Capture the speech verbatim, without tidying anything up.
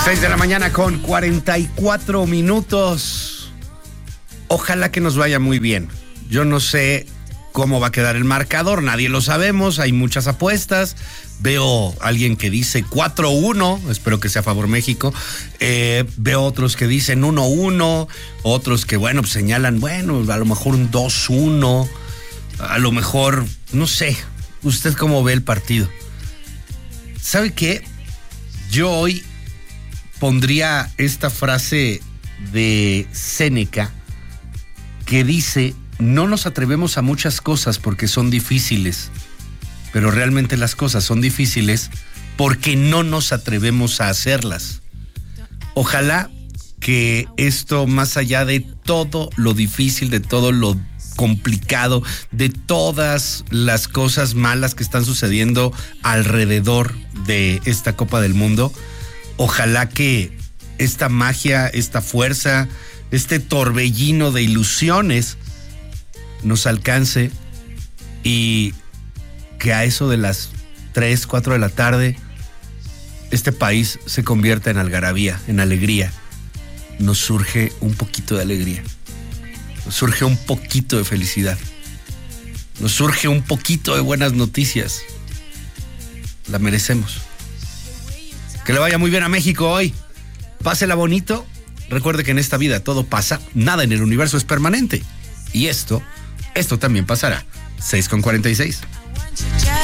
seis de la mañana con cuarenta y cuatro minutos. Ojalá que nos vaya muy bien. Yo no sé cómo va a quedar el marcador, nadie lo sabemos, hay muchas apuestas. Veo a alguien que dice cuatro uno, espero que sea a favor México. Eh, veo otros que dicen uno uno, otros que, bueno, pues señalan, bueno, a lo mejor un dos uno, a lo mejor, no sé. ¿Usted cómo ve el partido? ¿Sabe qué? Yo hoy pondría esta frase de Séneca que dice: no nos atrevemos a muchas cosas porque son difíciles, pero realmente las cosas son difíciles porque no nos atrevemos a hacerlas. Ojalá que esto, más allá de todo lo difícil, de todo lo complicado, de todas las cosas malas que están sucediendo alrededor de esta Copa del Mundo, ojalá que esta magia, esta fuerza, este torbellino de ilusiones nos alcance y que a eso de las tres, cuatro de la tarde este país se convierta en algarabía, en alegría. Nos surge un poquito de alegría, nos surge un poquito de felicidad, nos surge un poquito de buenas noticias. La merecemos. Que le vaya muy bien a México hoy. Pásela bonito. Recuerde que en esta vida todo pasa, nada en el universo es permanente. Y esto, esto también pasará. seis con cuarenta y seis.